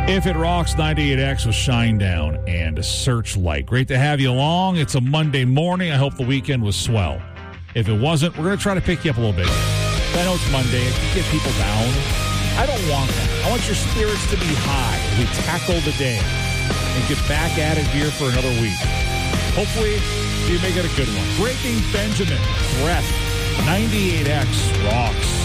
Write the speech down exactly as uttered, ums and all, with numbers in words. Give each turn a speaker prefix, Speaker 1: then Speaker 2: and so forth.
Speaker 1: If It Rocks, ninety-eight X with Shinedown and Searchlight. Great to have you along. It's a Monday morning. I hope the weekend was swell. If it wasn't, we're going to try to pick you up a little bit. I know it's Monday. It can get people down. I don't want that. I want your spirits to be high as we tackle the day and get back at it here for another week. Hopefully, you make it a good one. Breaking Benjamin, Breath, ninety-eight X Rocks.